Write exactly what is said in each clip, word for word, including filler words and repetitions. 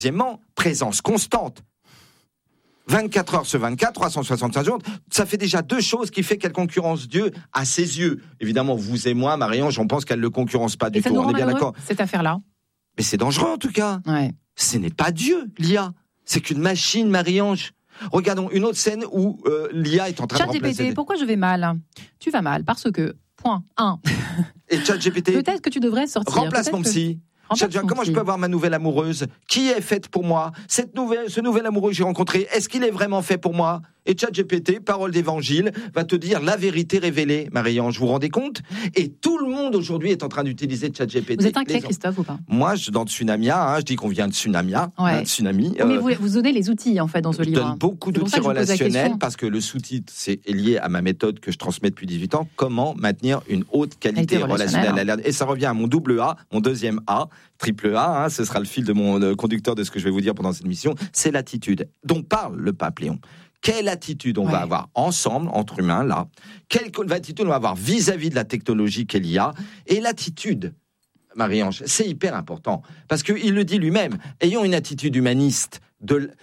Deuxièmement, présence constante. vingt-quatre heures sur vingt-quatre, trois cent soixante-cinq jours, ça fait déjà deux choses qui fait qu'elle concurrence Dieu à ses yeux. Évidemment, vous et moi, Marie-Ange, on pense qu'elle ne le concurrence pas du et ça tout. nous On rend est bien malheureux, d'accord. cette affaire-là. Mais c'est dangereux en tout cas. Ouais. Ce n'est pas Dieu, l'I A. C'est qu'une machine, Marie-Ange. Regardons une autre scène où euh, l'I A est en train Chat de remplacer... G P T, pourquoi je vais mal ? Tu vas mal parce que, point un. Et Chat G P T, peut-être que tu devrais sortir. remplace peut-être mon que... psy. Remplace Chat, mon comment psy. je peux avoir ma nouvelle amoureuse ? Qui est faite pour moi ? Cette nouvelle, ce nouvel amoureux que j'ai rencontré, est-ce qu'il est vraiment fait pour moi ? Et ChatGPT, parole d'évangile, va te dire la vérité révélée, Marie-Ange. Vous vous rendez compte ? Et tout le monde aujourd'hui est en train d'utiliser ChatGPT. Vous êtes inquiet, Les... Christophe, ou pas ? Moi, je, dans Tsunamia, hein, je dis qu'on vient de Tsunamia, Ouais. hein, Tsunami. Oui, mais euh, vous, vous donnez les outils, en fait, dans ce je livre. donne beaucoup C'est pour d'outils ça que je vous pose la relationnels question. parce que le sous-titre c'est est lié à ma méthode que je transmets depuis dix-huit ans. Comment maintenir une haute qualité, Qualité relationnelle. relationnelle. Et ça revient à mon double A, mon deuxième A, triple A. Hein, ce sera le fil de mon euh, conducteur de ce que je vais vous dire pendant cette émission. C'est l'attitude dont parle le pape Léon. Quelle attitude on ouais. va avoir ensemble, entre humains, là ? Quelle attitude on va avoir vis-à-vis de la technologie qu'il y a ? Et l'attitude, Marie-Ange, c'est hyper important. Parce qu'il le dit lui-même, ayons une attitude humaniste, de,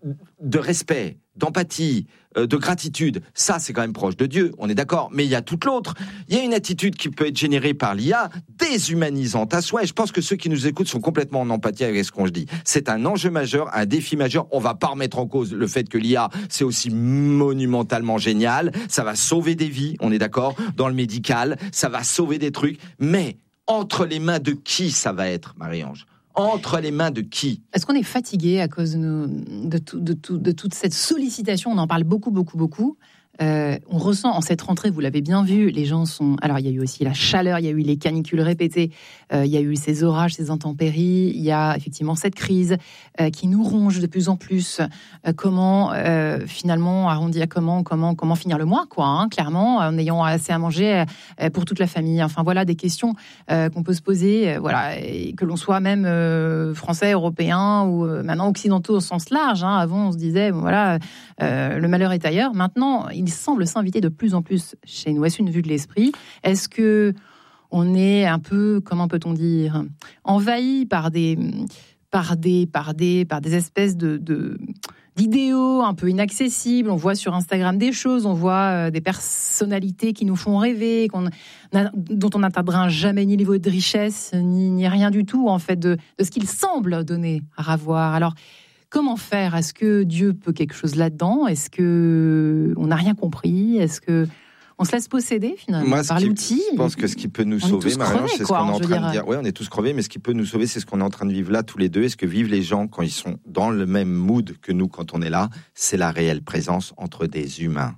de respect, d'empathie, de gratitude. Ça, c'est quand même proche de Dieu, on est d'accord. Mais il y a toute l'autre. Il y a une attitude qui peut être générée par l'I A, déshumanisante à soi. Et je pense que ceux qui nous écoutent sont complètement en empathie avec ce qu'on se dit. C'est un enjeu majeur, un défi majeur. On va pas remettre en cause le fait que l'I A, c'est aussi monumentalement génial. Ça va sauver des vies, on est d'accord. Dans le médical, ça va sauver des trucs. Mais entre les mains de qui ça va être, Marie-Ange ? Entre les mains de qui ? Est-ce qu'on est fatigué à cause de, nos, de, tout, de, tout, de toute cette sollicitation ? On en parle beaucoup, beaucoup, beaucoup. Euh, on ressent en cette rentrée, vous l'avez bien vu, les gens sont... Alors, il y a eu aussi la chaleur, il y a eu les canicules répétées, euh, il y a eu ces orages, ces intempéries, il y a effectivement cette crise euh, qui nous ronge de plus en plus. Euh, comment, euh, finalement, arrondir, comment, comment, comment finir le mois, quoi, hein, clairement, en ayant assez à manger euh, pour toute la famille. Enfin, voilà, des questions euh, qu'on peut se poser, euh, voilà, et que l'on soit même euh, français, européen, ou euh, maintenant occidentaux au sens large. Hein. Avant, on se disait, bon, voilà, euh, le malheur est ailleurs. Maintenant, il semble s'inviter de plus en plus chez nous. Est-ce une vue de l'esprit ? Est-ce que on est un peu, comment peut-on dire, envahi par des, par des, par des, par des espèces de, de d'idéaux un peu inaccessibles. On voit sur Instagram des choses, on voit des personnalités qui nous font rêver, qu'on a, dont on n'atteindra jamais ni niveau de richesse, ni, ni rien du tout, en fait, de, de ce qu'il semble donner à avoir. Alors, comment faire ? Est-ce que Dieu peut quelque chose là-dedans ? Est-ce que on n'a rien compris ? Est-ce que on se laisse posséder finalement Moi, par qui, l'outil ? Je pense que ce qui peut nous on sauver, Marie-Ange, c'est ce quoi, qu'on est en train dire... de dire. Oui, on est tous crevés, mais ce qui peut nous sauver, c'est ce qu'on est en train de vivre là tous les deux. Et ce que vivent les gens quand ils sont dans le même mood que nous quand on est là, c'est la réelle présence entre des humains.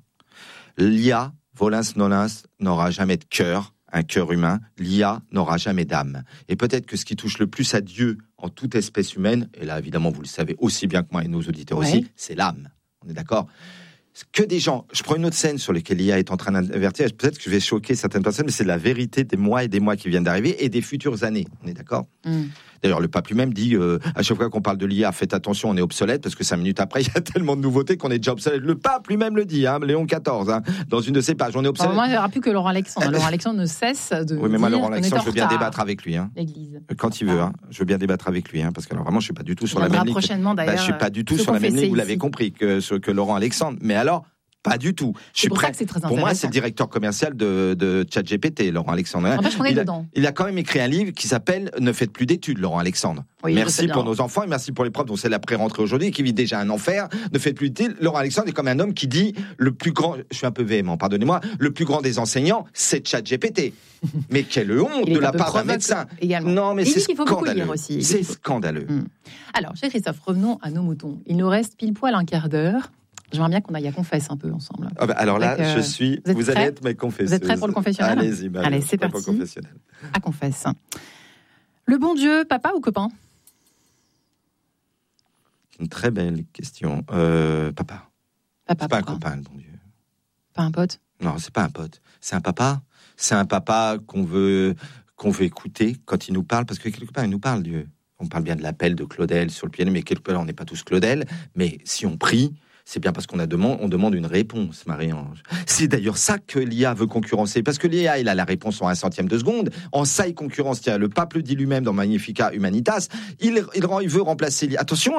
L'I A, volens nonens, n'aura jamais de cœur. Un cœur humain, l'I A n'aura jamais d'âme. Et peut-être que ce qui touche le plus à Dieu en toute espèce humaine, et là évidemment vous le savez aussi bien que moi et nos auditeurs ouais. aussi, c'est l'âme. On est d'accord ? Que des gens, je prends une autre scène sur laquelle l'I A est en train d'invertir, peut-être que je vais choquer certaines personnes, mais c'est la vérité des mois et des mois qui viennent d'arriver et des futures années. On est d'accord ? mm. D'ailleurs, le pape lui-même dit, euh, à chaque fois qu'on parle de l'I A, faites attention, on est obsolète, parce que cinq minutes après, il y a tellement de nouveautés qu'on est déjà obsolète. Le pape lui-même le dit, hein, Léon quatorze, hein, dans une de ses pages, on est obsolète. Moi, il n'y aura plus que Laurent Alexandre. Laurent Alexandre ne cesse de oui, mais moi, Laurent Alexandre, je veux bien retard. débattre avec lui. Hein. L'Église. Quand il veut, hein, je veux bien débattre avec lui, hein, parce que alors, vraiment, je ne suis pas du tout sur il la même ligne. prochainement, d'ailleurs. Bah, je ne suis pas du tout sur la même ligne, vous l'avez compris, que, que Laurent Alexandre. Mais alors, pas du tout. Je c'est suis pour prêt. Ça que c'est très pour moi, c'est le directeur commercial de, de ChatGPT, Laurent Alexandre. En fait, je il, a, dedans. il a quand même écrit un livre qui s'appelle « Ne faites plus d'études », Laurent Alexandre. Oui, merci pour nos enfants et merci pour les profs dont c'est la pré-rentrée aujourd'hui, qui vit déjà un enfer. Ne faites plus d'études. Laurent Alexandre est comme un homme qui dit le plus grand, je suis un peu véhément, pardonnez-moi, le plus grand des enseignants, c'est ChatGPT. Mais quelle honte de la part d'un médecin. Également. Non, mais il c'est dit qu'il faut scandaleux. Lire aussi. C'est scandaleux. Hum. Alors, cher Christophe, revenons à nos moutons. Il nous reste pile poil un quart d'heure. J'aimerais bien qu'on aille à confesse un peu ensemble. Ah bah alors là, euh, je suis. Vous, vous allez être mes confesseuses. Vous êtes prêts pour le confessionnel ? Allez-y, bah, allez, c'est parti. À confesse. Le bon Dieu, papa ou copain ? Une très belle question. Euh, papa. Papa. C'est pas un copain, le bon Dieu. Pas un pote ? Non, c'est pas un pote. C'est un papa. C'est un papa qu'on veut qu'on veut écouter quand il nous parle, parce que quelque part, il nous parle, Dieu. On parle bien de l'appel de Claudel sur le piano, mais quelque part, on n'est pas tous Claudel. Mais si on prie, c'est bien parce qu'on a demande, on demande une réponse, Marie-Ange. C'est d'ailleurs ça que l'I A veut concurrencer, parce que l'I A, il a la réponse en un centième de seconde. En ça, il concurrence. Tiens, le pape le dit lui-même dans Magnificat Humanitas. Il, il, il veut remplacer l'I A. Attention.